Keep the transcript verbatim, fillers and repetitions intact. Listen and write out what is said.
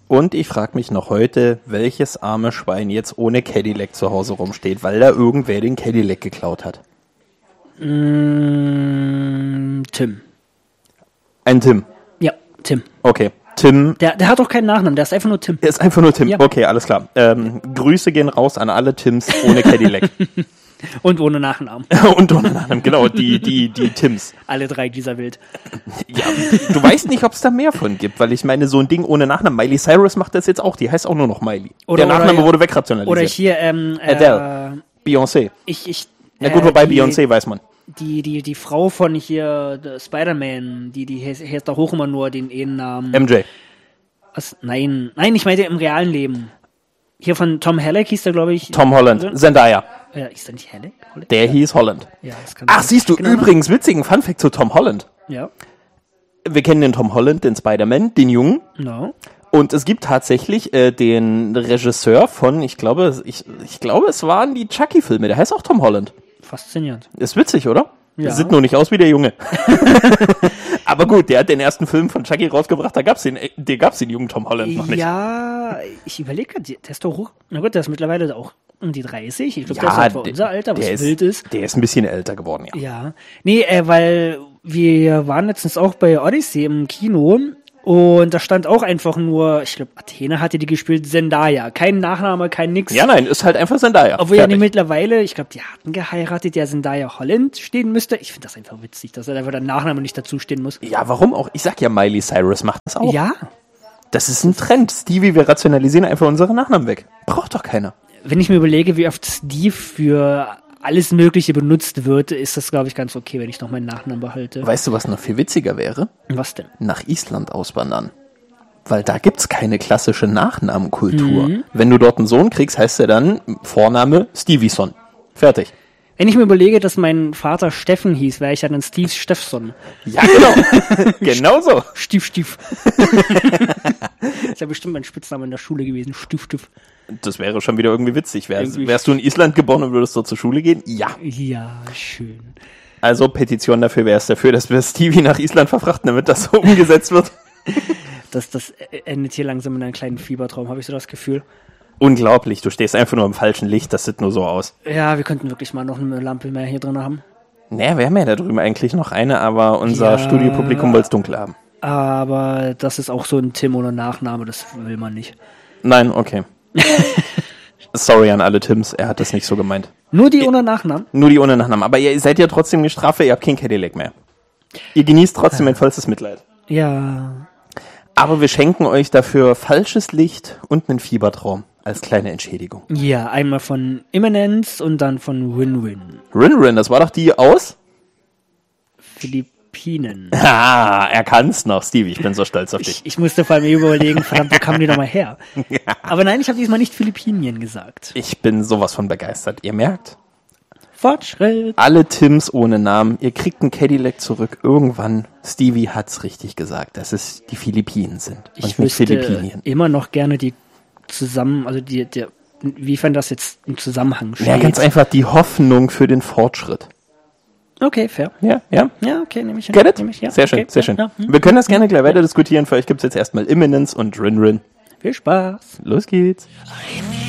Und ich frage mich noch heute, welches arme Schwein jetzt ohne Cadillac zu Hause rumsteht, weil da irgendwer den Cadillac geklaut hat. Mm, Tim. Ein Tim? Ja, Tim. Okay, Tim. Der, der hat doch keinen Nachnamen, der ist einfach nur Tim. Der ist einfach nur Tim. Ja. Okay, alles klar. Ähm, Grüße gehen raus an alle Tims ohne Cadillac. Und ohne Nachnamen. Und ohne Nachnamen, genau, die, die, die Tims. Alle drei dieser Welt. Ja, du weißt nicht, ob es da mehr von gibt, weil ich meine, so ein Ding ohne Nachnamen, Miley Cyrus macht das jetzt auch, die heißt auch nur noch Miley. Oder, Der Nachname oder, wurde wegrationalisiert. Oder hier, ähm, Adele. Äh, Beyoncé. ich, ich, Na gut, äh, wobei die, Beyoncé weiß man. Die, die, die Frau von hier, der Spider-Man, die, die heißt doch auch immer nur den Ehennamen. M J. Was? Nein, nein, ich meinte im realen Leben. Hier von Tom Halleck hieß der, glaube ich. Tom Holland. Zendaya. Ja, ist der nicht Halleck? Holland? Der hieß Holland. Ja, das kann Ach, sein. siehst du, Genau. übrigens, witzigen Funfact zu Tom Holland. Ja, Wir kennen den Tom Holland, den Spider-Man, den Jungen. no. Und es gibt tatsächlich äh, den Regisseur von, ich glaube, ich, ich glaube, es waren die Chucky-Filme. Der heißt auch Tom Holland. Faszinierend. Ist witzig, oder? Ja. Der sieht nur nicht aus wie der Junge. Aber gut, der hat den ersten Film von Chucky rausgebracht, da gab's den, den gab's den jungen Tom Holland noch nicht. Ja, ich überlege gerade, der ist doch hoch. Na gut, der ist mittlerweile auch um die dreißig. Ich glaube, der ist Ja, etwa der- unser Alter, was der ist, wild ist. Der ist ein bisschen älter geworden, ja. Ja. Nee, äh, weil wir waren letztens auch bei Odyssey im Kino und da stand auch einfach nur, ich glaube, Athena hatte die gespielt, Zendaya. Kein Nachname, kein nix. Ja, nein, ist halt einfach Zendaya. Obwohl ja Fertig. nicht mittlerweile, ich glaube, die hatten geheiratet, der Zendaya Holland stehen müsste. Ich finde das einfach witzig, dass er einfach der Nachname nicht dazu stehen muss. Ja, warum auch? Ich sag ja, Miley Cyrus macht das auch. Ja, Das ist ein Trend. Stevie, wir rationalisieren einfach unsere Nachnamen weg. Braucht doch keiner. wenn ich mir überlege, wie oft Steve für alles Mögliche benutzt wird, ist das, glaube ich, ganz okay, wenn ich noch meinen Nachnamen behalte. Weißt du, was noch viel witziger wäre? Was denn? Nach Island auswandern. Weil da gibt's keine klassische Nachnamenkultur. Mhm. Wenn du dort einen Sohn kriegst, heißt er dann Vorname Stevieson. Fertig. Wenn ich mir überlege, dass mein Vater Steffen hieß, wäre ich ja dann Steve Steffson. Ja, genau. Genau so. Stief, Stief. Ist ja bestimmt mein Spitzname in der Schule gewesen. Stief, Stief. Das wäre schon wieder irgendwie witzig. Wärst, Irgendwie- wärst du in Island geboren und würdest dort zur Schule gehen? Ja. Ja, schön. Also Petition dafür, wer ist dafür, dass wir Stevie nach Island verfrachten, damit das so umgesetzt wird? Das, das endet hier langsam in einem kleinen Fiebertraum, habe ich so das Gefühl. Unglaublich, du stehst einfach nur im falschen Licht, das sieht nur so aus. Ja, wir könnten wirklich mal noch eine Lampe mehr hier drin haben. Naja, wir haben ja da drüben eigentlich noch eine, aber unser Ja. Studiopublikum wollte es dunkel haben. Aber das ist auch so ein Tim ohne Nachname, das will man nicht. Nein, okay. Sorry an alle Tims, er hat das nicht so gemeint. Nur die ohne Nachnamen? Nur die ohne Nachnamen. Aber ihr seid ja trotzdem gestraft, ihr habt kein Cadillac mehr. Ihr genießt trotzdem mein vollstes Mitleid. Ja. Aber wir schenken euch dafür falsches Licht und einen Fiebertraum als kleine Entschädigung. Ja, einmal von Imminence und dann von Win-Win. Rin Rin, das war doch die aus? Philippinen. Ah, er kann's noch, Stevie, ich bin so stolz auf dich. Ich, ich musste vor allem überlegen, verdammt, wo kamen die nochmal her? Aber nein, ich habe diesmal nicht Philippinien gesagt. Ich bin sowas von begeistert. Ihr merkt, Fortschritt. alle Tims ohne Namen, ihr kriegt einen Cadillac zurück. Irgendwann, Stevie hat's richtig gesagt, dass es die Philippinen sind und Ich nicht wüsste Philippinien. immer noch gerne die zusammen, also die, der, wiefern das jetzt im Zusammenhang steht. Ja, ganz einfach die Hoffnung für den Fortschritt. Okay, fair. Ja, ja. Ja, okay, nehme ich hin. Get it? Nehm ich, ja. Sehr schön, Okay, sehr ja, schön. Ja, hm. Wir können das gerne gleich weiter diskutieren. Für euch gibt's jetzt erstmal Imminence und Rin Rin. Viel Spaß. Los geht's.